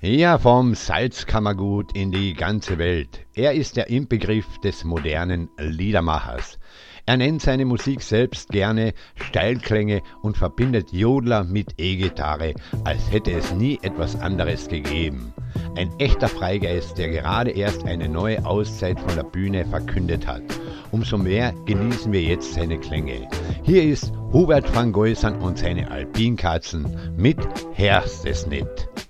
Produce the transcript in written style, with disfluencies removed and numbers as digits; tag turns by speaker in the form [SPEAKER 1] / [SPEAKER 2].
[SPEAKER 1] Ja, vom Salzkammergut in die ganze Welt. Er ist der Inbegriff des modernen Liedermachers. Er nennt seine Musik selbst gerne Steilklänge und verbindet Jodler mit E-Gitarre, als hätte es nie etwas anderes gegeben. Ein echter Freigeist, der gerade erst eine neue Auszeit von der Bühne verkündet hat. Umso mehr genießen wir jetzt seine Klänge. Hier ist Hubert van Geusern und seine Alpinkatzen mit Herst es nit.